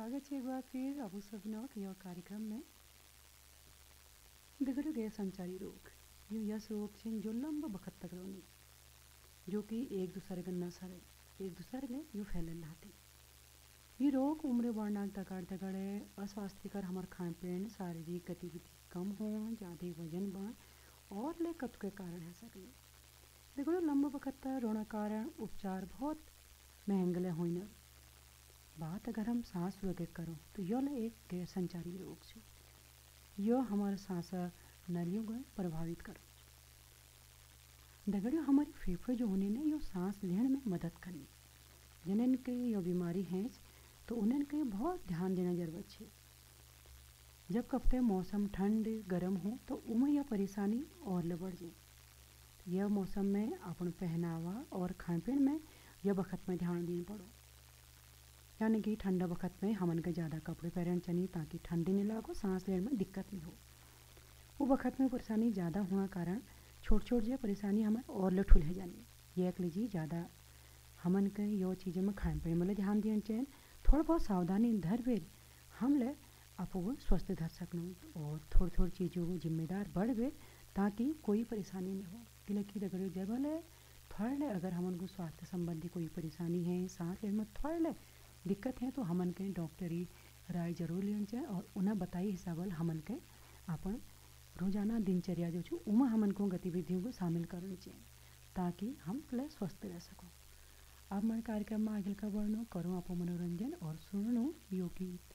स्वागत है एक बार फिर अबू सबिनों के यह कार्यक्रम में। दगड़ियों गैर संचारी रोग यो यस रोग छे जो लंबा वक्त तक रोनी जो कि एक दूसरे का नसर एक दूसरे ले यो फैलल रहते। ये रोग उम्र बढ़ना दगड़े अस्वास्थ्यकर हमार खान पीन शारीरिक गतिविधि कम हो ज़्यादा वजन बढ़ और ले कत के कारण है सकले। दगड़ियों लंबा वक्त तक रोना कारण उपचार बहुत महंगे हो बात अगर हम सांस रोके करो तो यह एक गैर संचारी रोग है। यह हमारे सांस नलियों को प्रभावित करो। दगड़ियों हमारी फेफड़े जो होने ने यो सांस लेने में मदद करनी जिन्हें के यो बीमारी है तो उन्हें के बहुत ध्यान देना जरूरत है। जब कपते मौसम ठंड गर्म हो तो उमें यह परेशानी और ले बढ़ जाए। यह मौसम में अपन पहनावा और खान पीन में यह वक्त में ध्यान देना पड़ो यानी कि ठंडा वक्त में हमन के ज़्यादा कपड़े पहन चाहिए ताकि ठंडी नहीं लागो सांस लेने में दिक्कत नहीं हो। वो वक्त में परेशानी ज़्यादा होना कारण छोट छोट जो परेशानी हमें और ले ठुल है जानी ये लीजिए ज़्यादा हमन के यो चीज़ों में खान पीन में ध्यान देना चाहिए। थोड़ा बहुत सावधानी धर बेर हम ले आप वो स्वस्थ धर सकूँ और थोड़ी थोड़ी चीज़ों को जिम्मेदार बढ़ बेर ताकि कोई परेशानी नहीं हो। कि दगड़ियों जब ले थोड़ा ले अगर हमन को स्वास्थ्य संबंधी कोई परेशानी है सांस लेने में थोड़ा ले दिक्कत है तो हमन के डॉक्टरी राय जरूर लेना चाहिए और उन्हें बताई हिसाब हमन के अपन रोजाना दिनचर्या जो छो उमा हमन को गतिविधियों को शामिल करनी चाहिए ताकि हम ले स्वस्थ रह सको। अब मैं कार्यक्रम में आगे का वर्णन करूँ आप मनोरंजन और सुनो यो गीत।